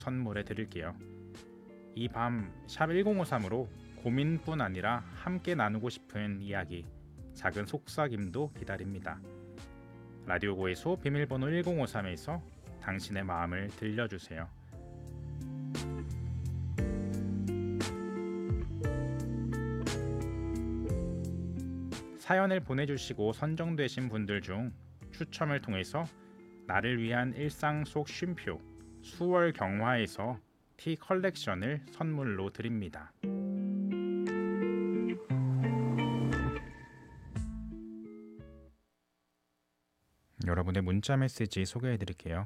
선물해 드릴게요. 이 밤 샵 1053으로 고민뿐 아니라 함께 나누고 싶은 이야기, 작은 속삭임도 기다립니다. 라디오 고해소 비밀번호 1053에서 당신의 마음을 들려주세요. 사연을 보내주시고 선정되신 분들 중 추첨을 통해서 나를 위한 일상 속 쉼표 수월 경화에서 티 컬렉션을 선물로 드립니다. 여러분의 문자 메시지 소개해 드릴게요.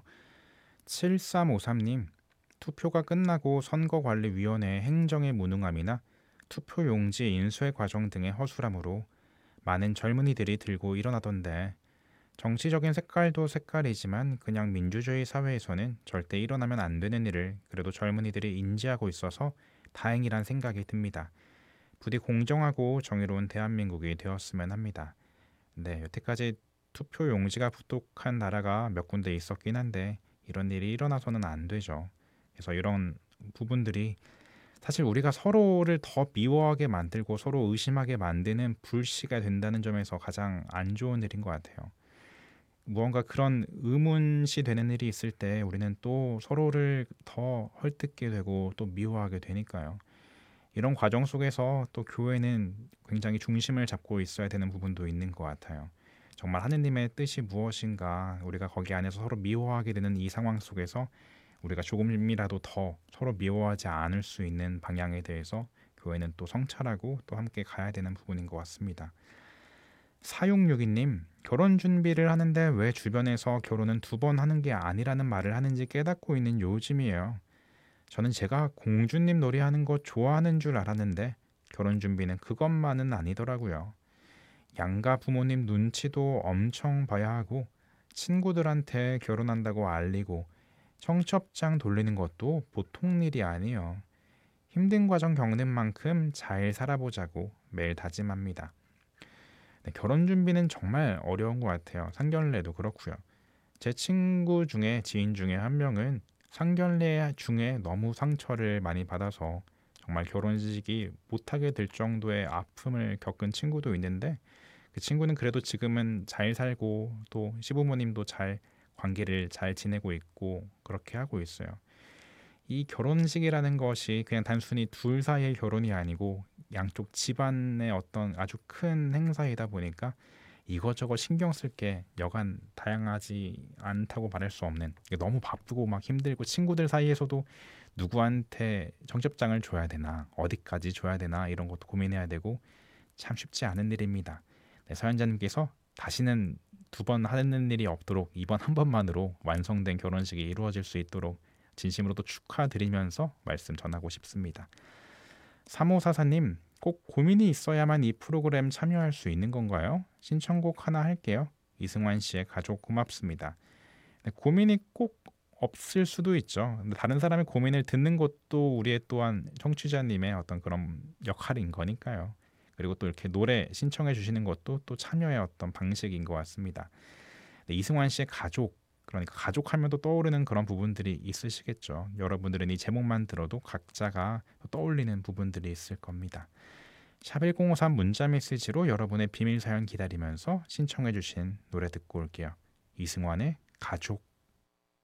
7353님, 투표가 끝나고 선거관리위원회의 행정의 무능함이나 투표용지 인쇄 과정 등의 허술함으로 많은 젊은이들이 들고 일어나던데, 정치적인 색깔도 색깔이지만 그냥 민주주의 사회에서는 절대 일어나면 안 되는 일을 그래도 젊은이들이 인지하고 있어서 다행이란 생각이 듭니다. 부디 공정하고 정의로운 대한민국이 되었으면 합니다. 네, 여태까지 투표 용지가 부족한 나라가 몇 군데 있었긴 한데 이런 일이 일어나서는 안 되죠. 그래서 이런 부분들이 사실 우리가 서로를 더 미워하게 만들고 서로 의심하게 만드는 불씨가 된다는 점에서 가장 안 좋은 일인 것 같아요. 무언가 그런 의문시 되는 일이 있을 때 우리는 또 서로를 더 헐뜯게 되고 또 미워하게 되니까요. 이런 과정 속에서 또 교회는 굉장히 중심을 잡고 있어야 되는 부분도 있는 것 같아요. 정말 하느님의 뜻이 무엇인가, 우리가 거기 안에서 서로 미워하게 되는 이 상황 속에서 우리가 조금이라도 더 서로 미워하지 않을 수 있는 방향에 대해서 교회는 또 성찰하고 또 함께 가야 되는 부분인 것 같습니다. 4662님, 결혼 준비를 하는데 왜 주변에서 결혼은 2번 하는 게 아니라는 말을 하는지 깨닫고 있는 요즘이에요. 저는 제가 공주님 놀이하는 거 좋아하는 줄 알았는데 결혼 준비는 그것만은 아니더라고요. 양가 부모님 눈치도 엄청 봐야 하고 친구들한테 결혼한다고 알리고 청첩장 돌리는 것도 보통 일이 아니에요. 힘든 과정 겪는 만큼 잘 살아보자고 매일 다짐합니다. 네, 결혼 준비는 정말 어려운 것 같아요. 상견례도 그렇고요. 제 친구 중에 지인 중에 한 명은 상견례 중에 너무 상처를 많이 받아서 정말 결혼식이 못하게 될 정도의 아픔을 겪은 친구도 있는데, 그 친구는 그래도 지금은 잘 살고 또 시부모님도 잘 관계를 잘 지내고 있고 그렇게 하고 있어요. 이 결혼식이라는 것이 그냥 단순히 둘 사이의 결혼이 아니고 양쪽 집안의 어떤 아주 큰 행사이다 보니까 이것저것 신경 쓸 게 여간 다양하지 않다고 말할 수 없는, 너무 바쁘고 막 힘들고 친구들 사이에서도 누구한테 청첩장을 줘야 되나 어디까지 줘야 되나 이런 것도 고민해야 되고 참 쉽지 않은 일입니다. 네, 사연자님께서 다시는 2번 하는 일이 없도록 이번 한 번만으로 완성된 결혼식이 이루어질 수 있도록 진심으로 또 축하드리면서 말씀 전하고 싶습니다. 3544님, 꼭 고민이 있어야만 이 프로그램 참여할 수 있는 건가요? 신청곡 하나 할게요. 이승환 씨의 가족 고맙습니다. 네, 고민이 꼭 없을 수도 있죠. 근데 다른 사람의 고민을 듣는 것도 우리의 또한 청취자님의 어떤 그런 역할인 거니까요. 그리고 또 이렇게 노래 신청해 주시는 것도 또 참여의 어떤 방식인 것 같습니다. 네, 이승환 씨의 가족, 그러니까 가족하면 또 떠오르는 그런 부분들이 있으시겠죠. 여러분들은 이 제목만 들어도 각자가 떠올리는 부분들이 있을 겁니다. 샵1053 문자 메시지로 여러분의 비밀 사연 기다리면서 신청해 주신 노래 듣고 올게요. 이승환의 가족.